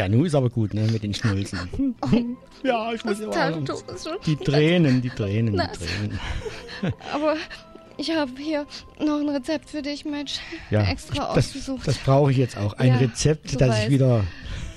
Ja, nu ist aber gut, ne, mit den Schnulzen. Ja, ich muss immer die Tränen. Aber ich habe hier noch ein Rezept für dich, Mensch, extra ausgesucht. Das brauche ich jetzt auch. Ein Rezept, das ich wieder